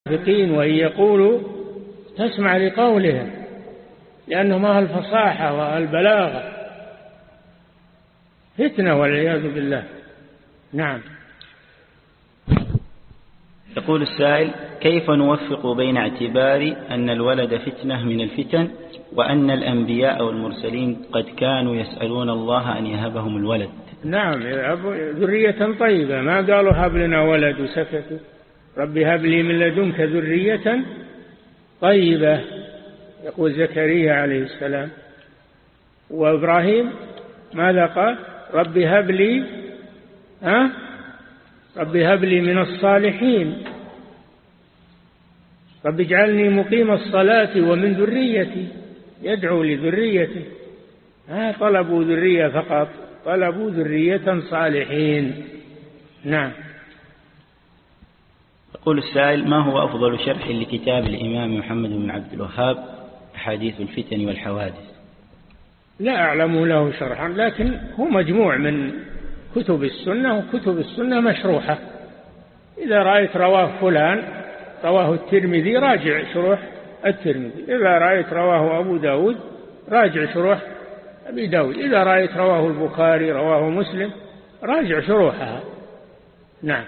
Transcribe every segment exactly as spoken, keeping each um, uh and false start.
وإن يقولوا تسمع لقولهم لأنهم أهل الفصاحة والبلاغة، فتنة والعياذ بالله. نعم. يقول السائل: كيف نوفق بين اعتبار أن الولد فتنة من الفتن وأن الأنبياء والمرسلين قد كانوا يسألون الله أن يهبهم الولد؟ نعم، ذرية طيبة، ما قالوا هب لنا ولد وسكتوا. رب هب لي من لدنك ذرية طيبة، يقول زكريا عليه السلام. وإبراهيم ماذا قال؟ رب هب لي ها رب هب لي من الصالحين، رب اجعلني مقيم الصلاة ومن ذريتي، يدعو لذريته. ها طلبوا ذرية فقط، طلبوا ذرية صالحين. نعم. يقول السائل: ما هو أفضل شرح لكتاب الإمام محمد بن عبد الوهاب أحاديث الفتن والحوادث؟ لا أعلم له شرحا، لكن هو مجموع من كتب السنة، وكتب السنة مشروحة. إذا رأيت رواه فلان، رواه الترمذي، راجع شروح الترمذي. إذا رأيت رواه أبو داود، راجع شروح أبي داود. إذا رأيت رواه البخاري، رواه مسلم، راجع شروحها. نعم.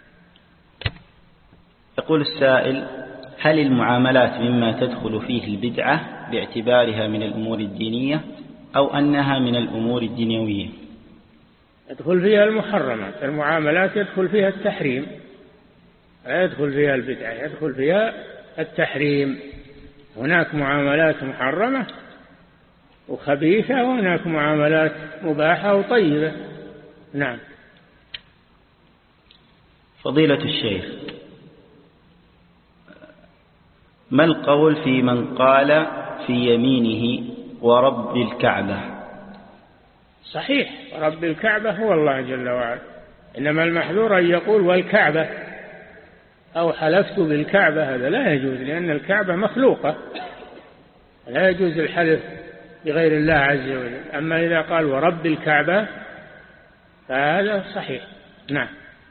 يقول السائل: هل المعاملات مما تدخل فيه البدعة باعتبارها من الأمور الدينية أو أنها من الأمور الدنيوية؟ يدخل فيها المحرمات. المعاملات يدخل فيها التحريم، لا يدخل فيها البدعة، يدخل فيها التحريم. هناك معاملات محرمة وخبيثة، وهناك معاملات مباحة وطيبة. نعم. فضيلة الشيخ، ما القول في من قال في يمينه ورب الكعبة؟ صحيح، رب الكعبة هو الله جل وعلا، إنما المحذور أن يقول والكعبة أو حلفت بالكعبة، هذا لا يجوز، لأن الكعبة مخلوقة، لا يجوز الحلف بغير الله عز وجل. أما إذا قال ورب الكعبة فهذا صحيح. نعم.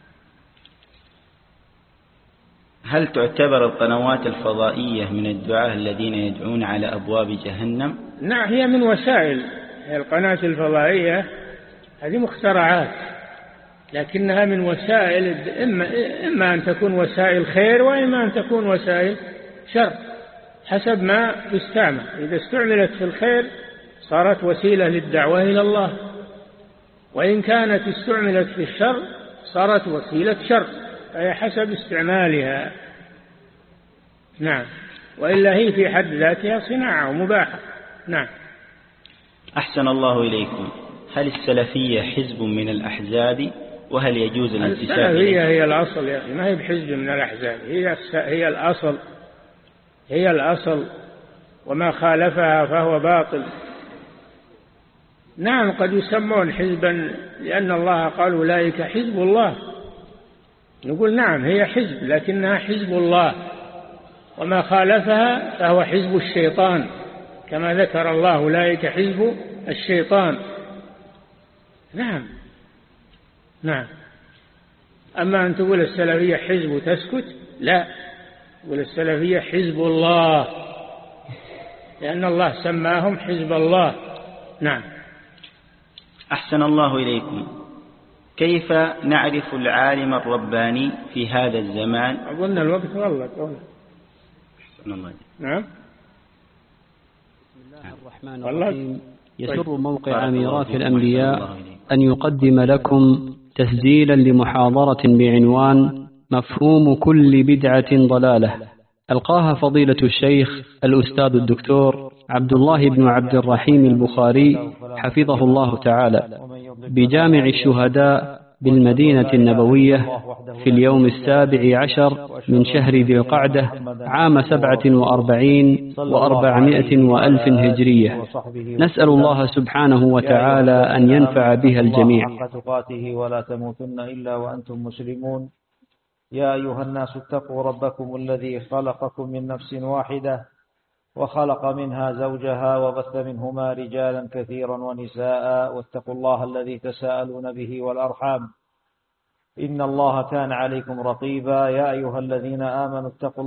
هل تعتبر القنوات الفضائية من الدعاة الذين يدعون على أبواب جهنم؟ نعم، هي من وسائل. القناة الفضائية هذه مخترعات، لكنها من وسائل، إما, إما أن تكون وسائل خير وإما أن تكون وسائل شر، حسب ما تستعمل. إذا استعملت في الخير صارت وسيلة للدعوة إلى الله، وإن كانت استعملت في الشر صارت وسيلة شر، فهي حسب استعمالها. نعم. وإلا هي في حد ذاتها صناعة ومباحة. نعم. أحسن الله إليكم. هل السلفية حزب من الأحزاب، وهل يجوز الانتساب إليه؟ السلفية هي الأصل يا أخي، ما هي بحزب من الأحزاب، هي هي الأصل، هي الأصل، وما خالفها فهو باطل. نعم، قد يسمون حزبا لأن الله قال أولئك حزب الله، نقول نعم هي حزب، لكنها حزب الله، وما خالفها فهو حزب الشيطان، كما ذكر الله أولئك حزب الشيطان. نعم. نعم. أما أن تقول السلفية حزب وتسكت، لا، تقول السلفية حزب الله، لأن الله سماهم حزب الله. نعم. أحسن الله إليكم. كيف نعرف العالم الرباني في هذا الزمان؟ أظن الوقت والله قول. أحسن الله. نعم. بسم الله الرحمن الرحيم. يسر موقع ميراث الأنبياء أن يقدم لكم تسجيلا لمحاضرة بعنوان مفهوم كل بدعة ضلالة، ألقاها فضيلة الشيخ الأستاذ الدكتور عبد الله بن عبد الرحيم البخاري حفظه الله تعالى بجامع الشهداء بالمدينة النبوية في اليوم السابع عشر من شهر ذي القعدة عام سبعة وأربعين وأربعمائة وألف هجرية. نسأل الله سبحانه وتعالى أن ينفع بها الجميع. ولا تموتن إلا وأنتم مسلمون. يا أيها الناس اتقوا ربكم الذي خلقكم من نفس واحدة وخلق منها زوجها وبث منهما رجالا كثيرا ونساء، واتقوا الله الذي تساءلون به والأرحام إن الله كان عليكم رقيبا. يا أيها الذين آمنوا اتقوا